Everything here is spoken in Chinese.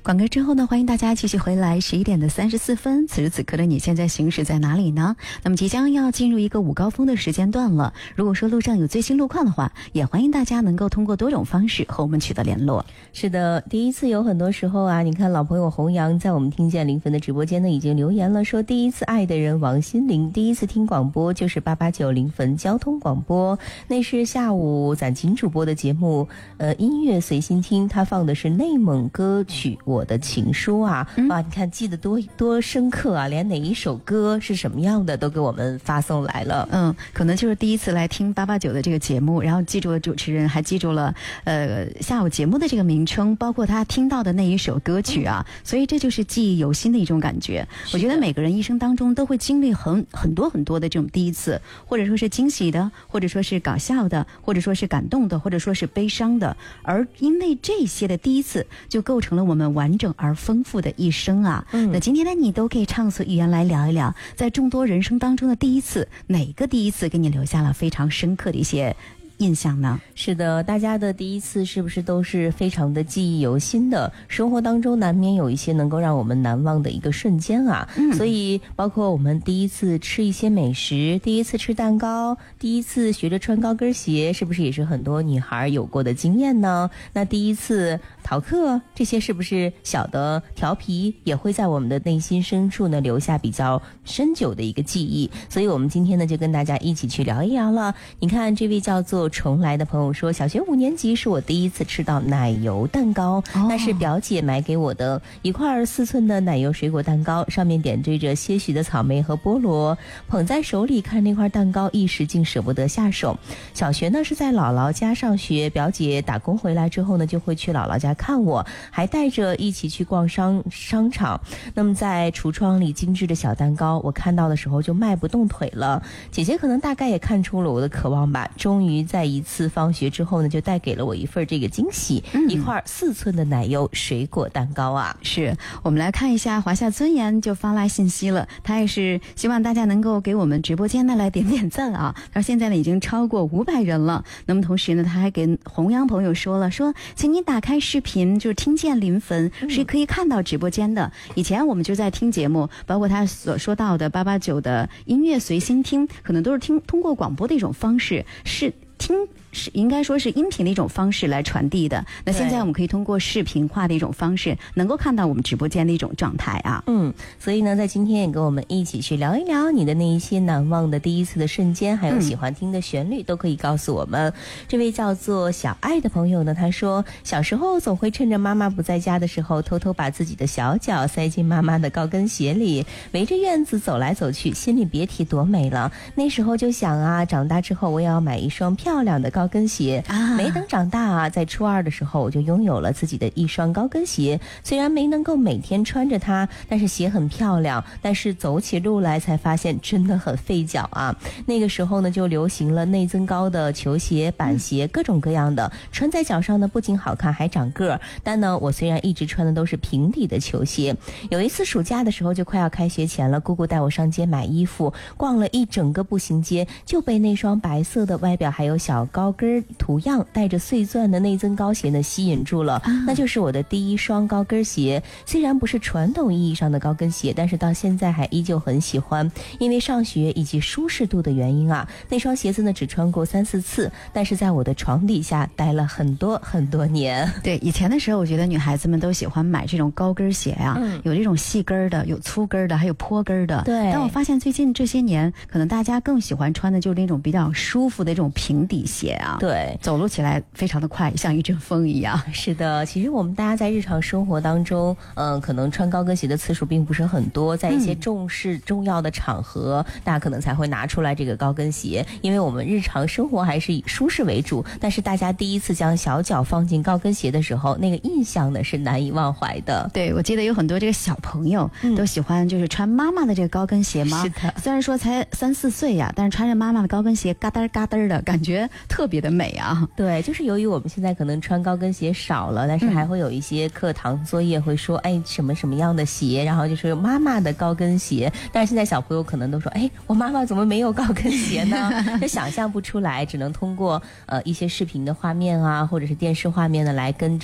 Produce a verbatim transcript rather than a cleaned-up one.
广告之后呢，欢迎大家继续回来。十一点的三十四分，此时此刻的你现在行驶在哪里呢？那么即将要进入一个午高峰的时间段了。如果说路上有最新路况的话，也欢迎大家能够通过多种方式和我们取得联络。 是的，第一次有很多时候啊，你看老朋友洪阳在我们听见零分的直播间呢，已经留言了，说第一次爱的人王心凌，第一次听广播就是八八九零分交通广播，那是下午攒琴主播的节目，呃，音乐随心听，他放的是内蒙歌曲《我的情书》啊，嗯、哇，你看记得多多深刻啊，连哪一首歌是什么样的都给我们发送来了。 嗯，可能就是第一次来听八八九的这个节目，然后记住了主持人，还记住了呃下午节目的这个名称，包括他听到的那一首歌曲啊，所以这就是记忆犹新的一种感觉。我觉得每个人一生当中都会经历很很多很多的这种第一次，或者说是惊喜的，或者说是搞笑的，或者说是感动的，或者说是悲伤的，而因为这些的第一次，就构成了我们完整而丰富的一生啊。嗯，那今天的你都可以畅所欲言来聊一聊，在众多人生当中的第一次，哪个第一次给你留下了非常深刻的一些印象呢？ 是的，大家的第一次是不是都是非常的记忆犹新的？生活当中难免有一些能够让我们难忘的一个瞬间啊。嗯，所以包括我们第一次吃一些美食，第一次吃蛋糕，第一次学着穿高跟鞋，是不是也是很多女孩有过的经验呢？那第一次逃课，这些是不是小的调皮也会在我们的内心深处呢留下比较深久的一个记忆？所以我们今天呢就跟大家一起去聊一聊了。你看这位叫做重来的朋友说，小学五年级是我第一次吃到奶油蛋糕，哦、那是表姐买给我的一块四寸的奶油水果蛋糕，上面点缀着些许的草莓和菠萝，捧在手里看那块蛋糕，一时竟舍不得下手。小学呢是在姥姥家上学，表姐打工回来之后呢就会去姥姥家看我，还带着一起去逛商商场。那么在橱窗里精致的小蛋糕，我看到的时候就迈不动腿了。姐姐可能大概也看出了我的渴望吧，终于在一次放学之后呢，就带给了我一份这个惊喜，嗯、一块四寸的奶油水果蛋糕啊。 是，我们来看一下华夏尊严就发来信息了，他也是希望大家能够给我们直播间呢来点点赞啊。他现在呢已经超过五百人了。那么同时呢，他还给弘扬朋友说了，说请你打开视频，就是听见临汾是可以看到直播间的。嗯、以前我们就在听节目，包括他所说到的八八九的音乐随心听，可能都是听通过广播的一种方式，是听是应该说是音频的一种方式来传递的。那现在我们可以通过视频化的一种方式，能够看到我们直播间的一种状态啊。 嗯，所以呢，在今天也跟我们一起去聊一聊你的那一些难忘的第一次的瞬间，还有喜欢听的旋律，嗯、都可以告诉我们。这位叫做小爱的朋友呢，他说小时候总会趁着妈妈不在家的时候，偷偷把自己的小脚塞进妈妈的高跟鞋里，围着院子走来走去，心里别提多美了。那时候就想啊，长大之后我也要买一双漂亮的高跟鞋啊！没等长大啊，在初二的时候我就拥有了自己的一双高跟鞋。虽然没能够每天穿着它，但是鞋很漂亮。但是走起路来才发现真的很费脚啊！那个时候呢，就流行了内增高的球鞋、板鞋，各种各样的，穿在脚上呢不仅好看还长个儿。但呢，我虽然一直穿的都是平底的球鞋。有一次暑假的时候，就快要开学前了，姑姑带我上街买衣服，逛了一整个步行街，就被那双白色的外表还有小高跟图样带着碎钻的内增高鞋呢吸引住了，啊、那就是我的第一双高跟鞋。虽然不是传统意义上的高跟鞋，但是到现在还依旧很喜欢。因为上学以及舒适度的原因啊，那双鞋子呢只穿过三四次，但是在我的床底下待了很多很多年。 对，以前的时候我觉得女孩子们都喜欢买这种高跟鞋啊，嗯、有这种细跟的，有粗跟的，还有坡跟的。对，但我发现最近这些年，可能大家更喜欢穿的就是那种比较舒服的这种平底鞋啊。 对， 走路起来非常的快，像一阵风一样。 是的，其实我们大家在日常生活当中，嗯、呃，可能穿高跟鞋的次数并不是很多，在一些重视重要的场合，嗯、大家可能才会拿出来这个高跟鞋，因为我们日常生活还是以舒适为主。但是大家第一次将小脚放进高跟鞋的时候，那个印象呢是难以忘怀的。 对，我记得有很多这个小朋友都喜欢就是穿妈妈的这个高跟鞋吗？ 是的， 虽然说才三四岁呀，但是穿着妈妈的高跟鞋嘎噔嘎噔的感觉特别的美啊。 对，就是由于我们现在可能穿高跟鞋少了，但是还会有一些课堂作业会说，哎，什么什么样的鞋，然后就是妈妈的高跟鞋。但是现在小朋友可能都说，哎，我妈妈怎么没有高跟鞋呢？就想象不出来，只能通过呃一些视频的画面啊，或者是电视画面呢来跟着